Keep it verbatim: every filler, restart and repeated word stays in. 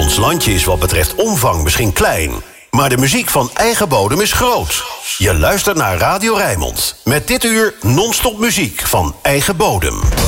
Ons landje is wat betreft omvang misschien klein, maar de muziek van eigen bodem is groot. Je luistert naar Radio Rijnmond. Met dit uur non-stop muziek van eigen bodem.